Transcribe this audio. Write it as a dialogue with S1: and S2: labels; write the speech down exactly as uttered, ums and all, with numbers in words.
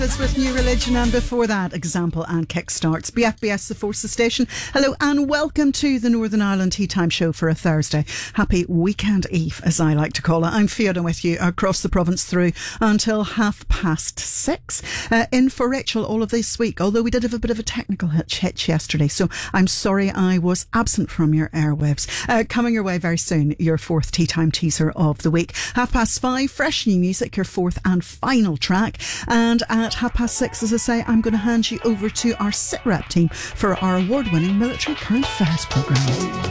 S1: With New Religion, and before that, Example and Kickstarts. B F B S, the Forces Station. Hello and welcome to the Northern Ireland Tea Time Show for a Thursday. Happy Weekend Eve, as I like to call it. I'm Fiona with you across the province through until half past six. Uh, in for Rachel all of this week, although we did have a bit of a technical hitch yesterday, so I'm sorry I was absent from your airwaves. Uh, coming your way very soon, your fourth Tea Time teaser of the week. Half past five, fresh new music, your fourth and final track. And at half past six, as I say, I'm going to hand you over to our SITREP team for our award-winning military current affairs programme.